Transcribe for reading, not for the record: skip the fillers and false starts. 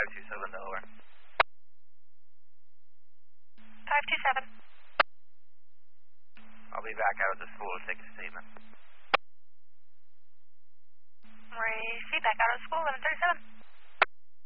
527 Delaware. 527. I'll be back out of the school to take a statement. Receive back out of school, 1137.